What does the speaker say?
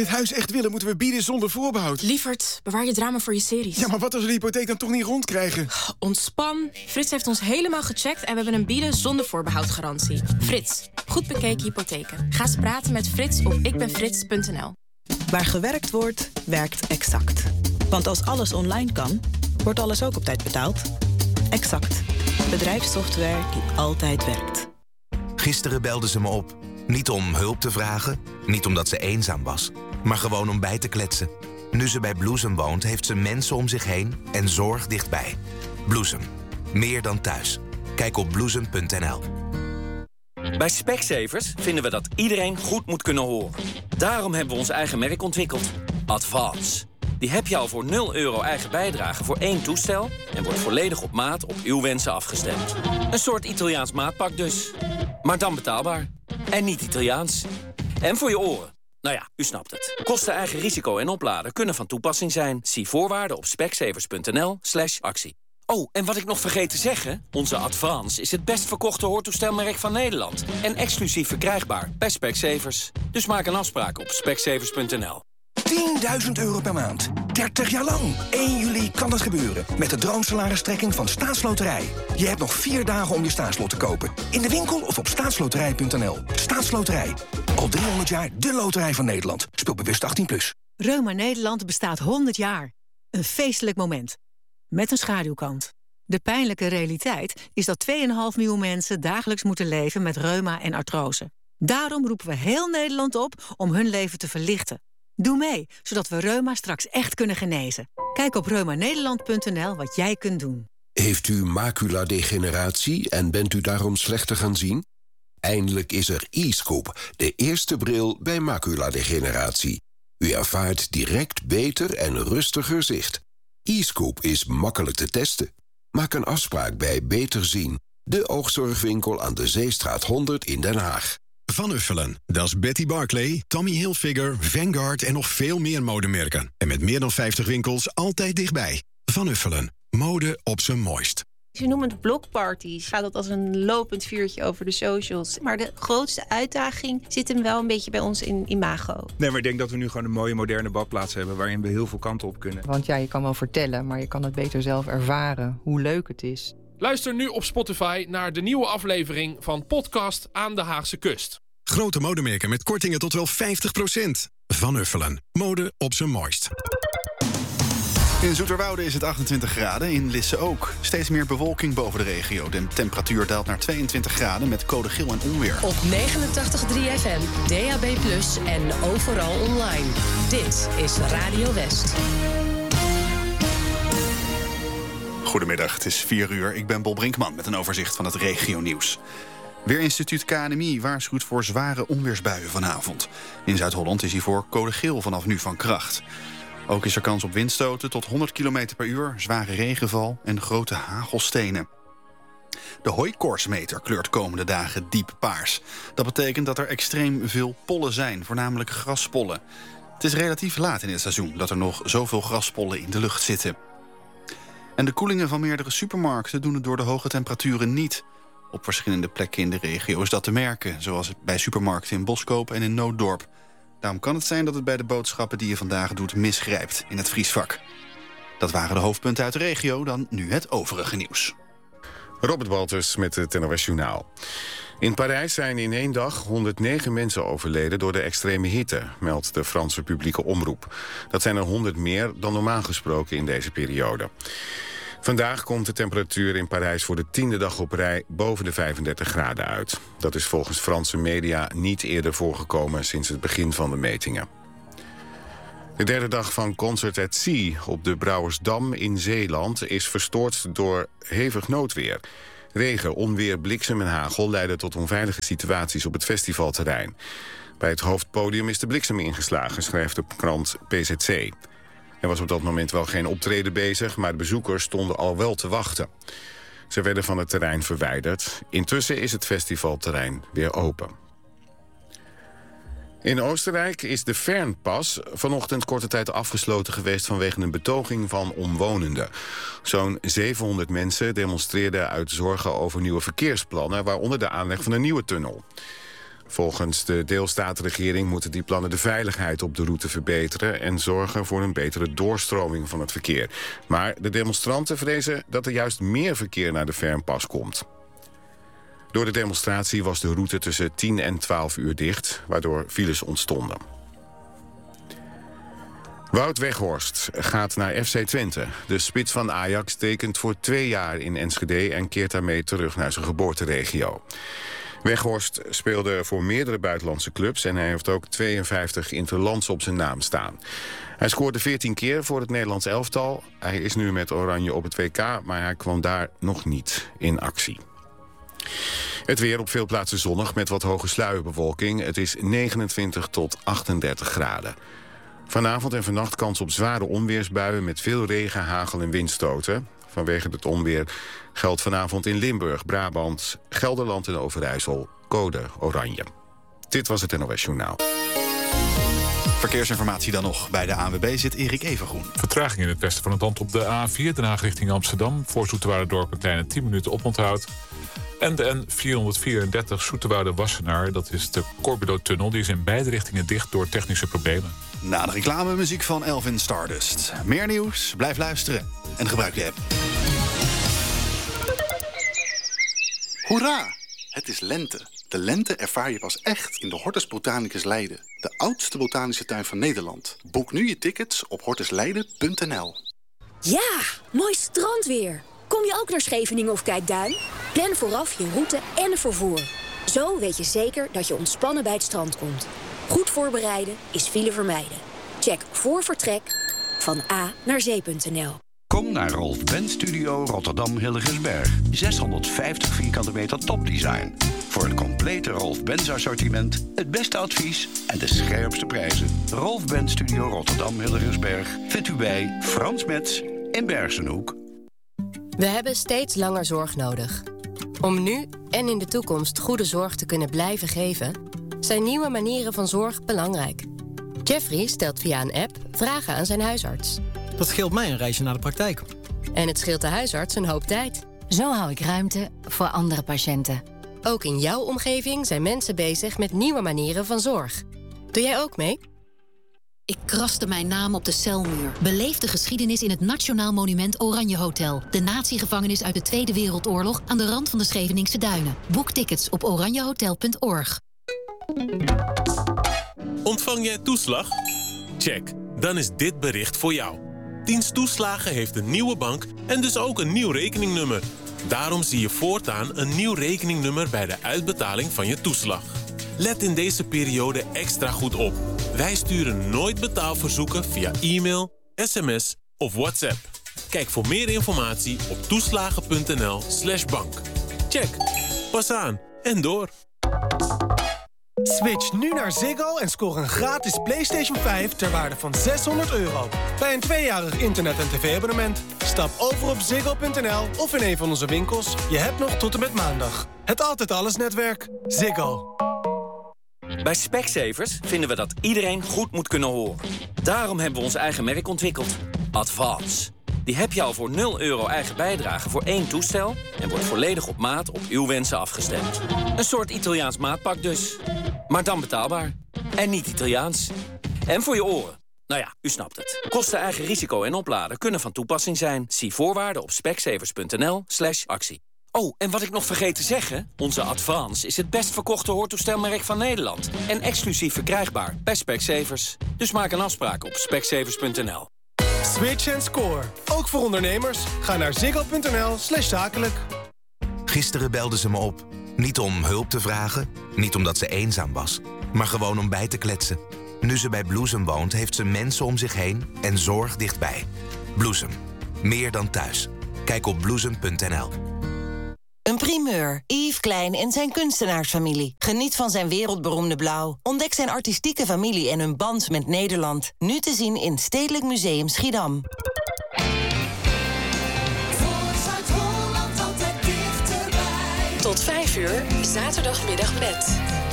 Dit huis echt willen, moeten we bieden zonder voorbehoud. Lievert, bewaar je drama voor je series. Ja, maar wat als we de hypotheek dan toch niet rondkrijgen? Ontspan. Frits heeft ons helemaal gecheckt en we hebben een bieden zonder voorbehoud garantie. Frits, goed bekeken hypotheken. Ga eens praten met Frits op ikbenfrits.nl. Waar gewerkt wordt, werkt Exact. Want als alles online kan, wordt alles ook op tijd betaald. Exact. Bedrijfssoftware die altijd werkt. Gisteren belde ze me op. Niet om hulp te vragen, niet omdat ze eenzaam was, maar gewoon om bij te kletsen. Nu ze bij Bloesem woont, heeft ze mensen om zich heen en zorg dichtbij. Bloesem. Meer dan thuis. Kijk op bloesem.nl. Bij Specsavers vinden we dat iedereen goed moet kunnen horen. Daarom hebben we ons eigen merk ontwikkeld. Advance. Die heb je al voor €0 eigen bijdrage voor 1 toestel... en wordt volledig op maat op uw wensen afgestemd. Een soort Italiaans maatpak dus. Maar dan betaalbaar. En niet Italiaans. En voor je oren. Nou ja, u snapt het. Kosten, eigen risico en opladen kunnen van toepassing zijn. Zie voorwaarden op specsavers.nl/actie. Oh, en wat ik nog vergeet te zeggen... onze Advance is het best verkochte hoortoestelmerk van Nederland. En exclusief verkrijgbaar bij Specsavers. Dus maak een afspraak op specsavers.nl. €10.000 per maand. 30 jaar lang. 1 juli kan het gebeuren. Met de droomsalaristrekking van Staatsloterij. Je hebt nog 4 dagen om je staatslot te kopen. In de winkel of op staatsloterij.nl. Staatsloterij. Al 300 jaar de loterij van Nederland. Speel bewust 18+. Reuma Nederland bestaat 100 jaar. Een feestelijk moment. Met een schaduwkant. De pijnlijke realiteit is dat 2,5 miljoen mensen dagelijks moeten leven met reuma en artrose. Daarom roepen we heel Nederland op om hun leven te verlichten. Doe mee, zodat we reuma straks echt kunnen genezen. Kijk op reumanederland.nl wat jij kunt doen. Heeft u maculadegeneratie en bent u daarom slechter gaan zien? Eindelijk is er e-Scoop, de eerste bril bij maculadegeneratie. U ervaart direct beter en rustiger zicht. e-Scoop is makkelijk te testen. Maak een afspraak bij Beter Zien, de oogzorgwinkel aan de Zeestraat 100 in Den Haag. Van Uffelen, dat is Betty Barclay, Tommy Hilfiger, Vanguard en nog veel meer modemerken. En met meer dan 50 winkels altijd dichtbij. Van Uffelen, mode op zijn mooist. Ze noemen het blockparties. Gaat dat als een lopend vuurtje over de socials. Maar de grootste uitdaging zit hem wel een beetje bij ons in imago. Nee, maar ik denk dat we nu gewoon een mooie moderne badplaats hebben waarin we heel veel kanten op kunnen. Want ja, je kan wel vertellen, maar je kan het beter zelf ervaren hoe leuk het is. Luister nu op Spotify naar de nieuwe aflevering van Podcast aan de Haagse Kust. Grote modemerken met kortingen tot wel 50%. Van Uffelen, mode op zijn mooist. In Zoeterwoude is het 28 graden, in Lisse ook. Steeds meer bewolking boven de regio. De temperatuur daalt naar 22 graden met code geel en onweer. Op 89.3 FM, DAB+ en overal online. Dit is Radio West. Goedemiddag, het is 4 uur. Ik ben Bol Brinkman met een overzicht van het regionieuws. Weerinstituut KNMI waarschuwt voor zware onweersbuien vanavond. In Zuid-Holland is hiervoor code geel vanaf nu van kracht. Ook is er kans op windstoten tot 100 km per uur, zware regenval en grote hagelstenen. De hooikoortsmeter kleurt komende dagen diep paars. Dat betekent dat er extreem veel pollen zijn, voornamelijk graspollen. Het is relatief laat in het seizoen dat er nog zoveel graspollen in de lucht zitten. En de koelingen van meerdere supermarkten doen het door de hoge temperaturen niet. Op verschillende plekken in de regio is dat te merken, zoals bij supermarkten in Boskoop en in Nooddorp. Daarom kan het zijn dat het bij de boodschappen die je vandaag doet misgrijpt in het vriesvak. Dat waren de hoofdpunten uit de regio, dan nu het overige nieuws. Robert Walters met het NOS Journaal. In Parijs zijn in 1 dag 109 mensen overleden door de extreme hitte, meldt de Franse publieke omroep. Dat zijn er 100 meer dan normaal gesproken in deze periode. Vandaag komt de temperatuur in Parijs voor de 10e dag op rij boven de 35 graden uit. Dat is volgens Franse media niet eerder voorgekomen sinds het begin van de metingen. De 3e dag van Concert at Sea op de Brouwersdam in Zeeland is verstoord door hevig noodweer. Regen, onweer, bliksem en hagel leiden tot onveilige situaties op het festivalterrein. Bij het hoofdpodium is de bliksem ingeslagen, schrijft de krant PZC. Er was op dat moment wel geen optreden bezig, maar de bezoekers stonden al wel te wachten. Ze werden van het terrein verwijderd. Intussen is het festivalterrein weer open. In Oostenrijk is de Fernpas vanochtend korte tijd afgesloten geweest vanwege een betoging van omwonenden. Zo'n 700 mensen demonstreerden uit zorgen over nieuwe verkeersplannen, waaronder de aanleg van een nieuwe tunnel. Volgens de deelstatenregering moeten die plannen de veiligheid op de route verbeteren en zorgen voor een betere doorstroming van het verkeer. Maar de demonstranten vrezen dat er juist meer verkeer naar de Fernpas komt. Door de demonstratie was de route tussen 10 en 12 uur dicht, waardoor files ontstonden. Wout Weghorst gaat naar FC Twente. De spits van Ajax tekent voor 2 jaar in Enschede en keert daarmee terug naar zijn geboorteregio. Weghorst speelde voor meerdere buitenlandse clubs en hij heeft ook 52 interlands op zijn naam staan. Hij scoorde 14 keer voor het Nederlands elftal. Hij is nu met Oranje op het WK, maar hij kwam daar nog niet in actie. Het weer op veel plaatsen zonnig met wat hoge sluierbewolking. Het is 29 tot 38 graden. Vanavond en vannacht kans op zware onweersbuien met veel regen, hagel en windstoten. Vanwege het onweer geldt vanavond in Limburg, Brabant, Gelderland en Overijssel code oranje. Dit was het NOS Journaal. Verkeersinformatie dan nog. Bij de ANWB zit Erik Evengroen. Vertraging in het westen van het land op de A4, Den Haag richting Amsterdam. Voor Zoeterwoude-dorp een kleine 10 minuten oponthoud. En de N434 Zoeterwoude-Wassenaar, dat is de Corbedo-tunnel. Die is in beide richtingen dicht door technische problemen. Na de reclamemuziek van Elvin Stardust. Meer nieuws, blijf luisteren en gebruik de app. Hoera! Het is lente. De lente ervaar je pas echt in de Hortus Botanicus Leiden. De oudste botanische tuin van Nederland. Boek nu je tickets op hortusleiden.nl. Ja, mooi strandweer. Kom je ook naar Scheveningen of Kijkduin? Plan vooraf je route en vervoer. Zo weet je zeker dat je ontspannen bij het strand komt. Goed voorbereiden is file vermijden. Check voor vertrek van A naar zee.nl. Kom naar Rolf Benz Studio Rotterdam Hillegersberg. 650 vierkante meter topdesign. Voor het complete Rolf Benz assortiment, het beste advies en de scherpste prijzen. Rolf Benz Studio Rotterdam Hillegersberg vindt u bij Frans Metz in Bergenhoek. We hebben steeds langer zorg nodig. Om nu en in de toekomst goede zorg te kunnen blijven geven, zijn nieuwe manieren van zorg belangrijk. Jeffrey stelt via een app vragen aan zijn huisarts. Dat scheelt mij een reisje naar de praktijk. En het scheelt de huisarts een hoop tijd. Zo hou ik ruimte voor andere patiënten. Ook in jouw omgeving zijn mensen bezig met nieuwe manieren van zorg. Doe jij ook mee? Ik kraste mijn naam op de celmuur. Beleef de geschiedenis in het Nationaal Monument Oranje Hotel. De natiegevangenis uit de Tweede Wereldoorlog aan de rand van de Scheveningse Duinen. Boek tickets op oranjehotel.org. Ontvang jij toeslag? Check. Dan is dit bericht voor jou. Dienst Toeslagen heeft een nieuwe bank en dus ook een nieuw rekeningnummer. Daarom zie je voortaan een nieuw rekeningnummer bij de uitbetaling van je toeslag. Let in deze periode extra goed op. Wij sturen nooit betaalverzoeken via e-mail, sms of WhatsApp. Kijk voor meer informatie op toeslagen.nl/bank. Check. Pas aan en door. Switch nu naar Ziggo en score een gratis PlayStation 5 ter waarde van €600. Bij een 2-jarig internet- en tv-abonnement. Stap over op ziggo.nl of in een van onze winkels. Je hebt nog tot en met maandag. Het Altijd Alles netwerk. Ziggo. Bij Specsavers vinden we dat iedereen goed moet kunnen horen. Daarom hebben we ons eigen merk ontwikkeld. Advance. Die heb je al voor €0 eigen bijdrage voor 1 toestel en wordt volledig op maat op uw wensen afgestemd. Een soort Italiaans maatpak dus. Maar dan betaalbaar. En niet Italiaans. En voor je oren. Nou ja, u snapt het. Kosten, eigen risico en opladen kunnen van toepassing zijn. Zie voorwaarden op specsavers.nl/actie. Oh, en wat ik nog vergeet te zeggen, onze Advance is het best verkochte hoortoestelmerk van Nederland. En exclusief verkrijgbaar bij Specsavers. Dus maak een afspraak op specsavers.nl. Switch en score. Ook voor ondernemers. Ga naar ziggo.nl/zakelijk. Gisteren belde ze me op. Niet om hulp te vragen, niet omdat ze eenzaam was, maar gewoon om bij te kletsen. Nu ze bij Bloesem woont, heeft ze mensen om zich heen en zorg dichtbij. Bloesem. Meer dan thuis. Kijk op bloesem.nl. Een primeur. Yves Klein en zijn kunstenaarsfamilie. Geniet van zijn wereldberoemde blauw. Ontdek zijn artistieke familie en hun band met Nederland. Nu te zien in Stedelijk Museum Schiedam. Tot 5 uur, zaterdagmiddag met...